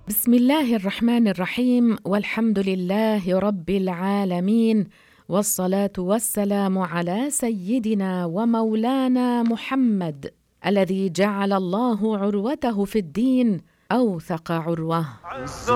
بسم الله الرحمن الرحيم، والحمد لله رب العالمين، والصلاة والسلام على سيدنا ومولانا محمد الذي جعل الله عروته في الدين أوثق عروة.